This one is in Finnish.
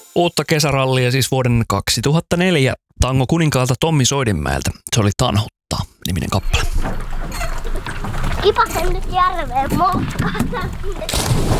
uutta kesärallia, siis vuoden 2004 tango kuninkaalta Tommi Soidinmäeltä. Se oli Tanhuttaa -niminen kappale. Kipasen nyt järveen moukkaan.